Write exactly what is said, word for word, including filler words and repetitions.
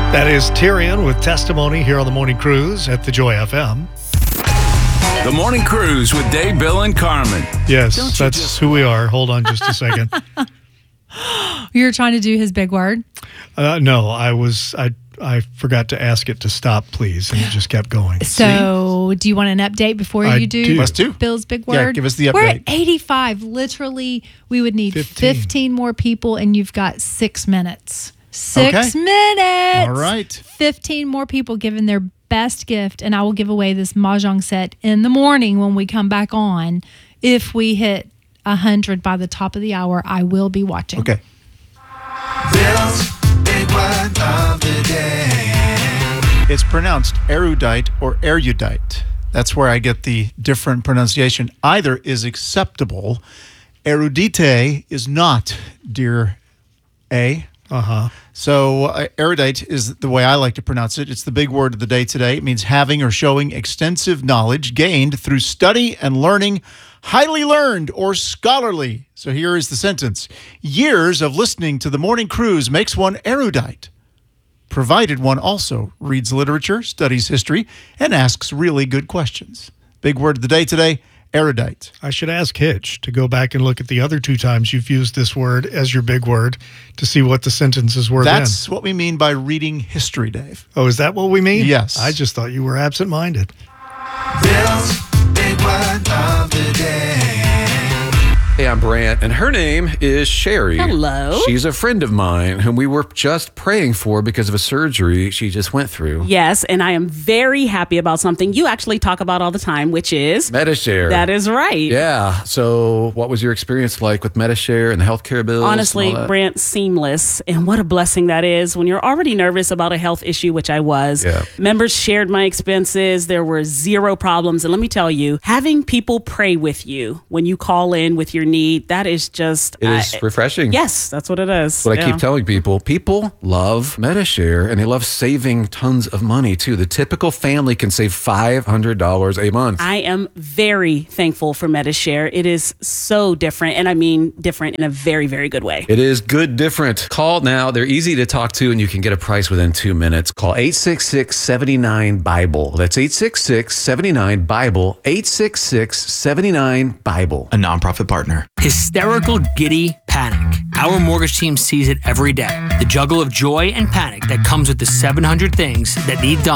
That is Tyrion with Testimony here on the Morning Cruise at the Joy F M. The Morning Cruise with Dave, Bill, and Carmen. Yes, that's just... who we are. Hold on just a second. You're trying to do his big word? Uh, no, I was... I I forgot to ask it to stop, please, and it just kept going. So, See? do you want an update before I you do, do. Let's do Bill's big word? Yeah, give us the update. We're at eighty-five. Literally, we would need fifteen, fifteen more people, and you've got six minutes. Six okay. minutes. All right. fifteen more people giving their best gift, and I will give away this Mahjong set in the morning when we come back on. If we hit one hundred by the top of the hour, I will be watching. Okay. Bill's big word of the day. It's pronounced erudite or erudite. That's where I get the different pronunciation. Either is acceptable. Erudite is not, dear A. Uh-huh. So uh, erudite is the way I like to pronounce it. It's the big word of the day today. It means having or showing extensive knowledge gained through study and learning, highly learned or scholarly. So here is the sentence. Years of listening to the Morning Cruise makes one erudite, provided one also reads literature, studies history, and asks really good questions. Big word of the day today, erudite. I should ask Hitch to go back and look at the other two times you've used this word as your big word to see what the sentences were then. That's what we mean by reading history, Dave. Oh, is that what we mean? Yes. I just thought you were absent-minded. Bill's big word of the day. Hey, I'm Brant, and her name is Sherry. Hello. She's a friend of mine whom we were just praying for because of a surgery she just went through. Yes, and I am very happy about something you actually talk about all the time, which is... Medi-Share. That is right. Yeah. So what was your experience like with Medi-Share and the healthcare bills? Honestly, Brant, seamless. And what a blessing that is when you're already nervous about a health issue, which I was. Yeah. Members shared my expenses. There were zero problems. And let me tell you, having people pray with you when you call in with your need, that is just... It is I, refreshing. Yes, that's what it is. What yeah. I keep telling people, people love Medi-Share, and they love saving tons of money, too. The typical family can save five hundred dollars a month. I am very thankful for Medi-Share. It is so different, and I mean different in a very, very good way. It is good different. Call now. They're easy to talk to, and you can get a price within two minutes. Call eight six six, seven nine, Bible. That's eight six six, seven nine, Bible. eight six six, seven nine, Bible. A nonprofit partner. Hysterical, giddy, panic. Our mortgage team sees it every day. The juggle of joy and panic that comes with the seven hundred things that need done.